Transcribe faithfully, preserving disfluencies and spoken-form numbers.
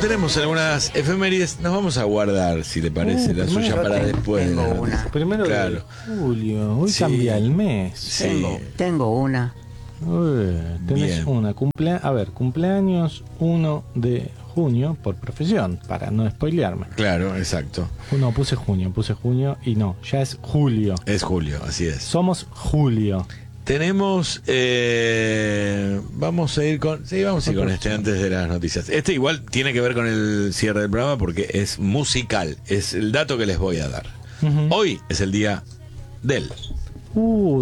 tenemos algunas efemérides. Nos vamos a guardar, si te parece, Uh, la suya primero para tengo después. de la una. noticia. Primero Claro. de julio. Hoy Sí. cambia el mes. Sí. Tengo, tengo una. Uy, tenés Bien. una. Cumple, a ver, cumpleaños uno de junio por profesión, para no spoilearme. Claro, exacto. No, puse junio, puse junio y no, ya es julio. Es julio, así es. Somos julio. Tenemos, eh, vamos a ir con, sí, vamos a ir con este antes de las noticias. Este igual tiene que ver con el cierre del programa porque es musical, es el dato que les voy a dar. Ujú. Hoy es el día del. Uh,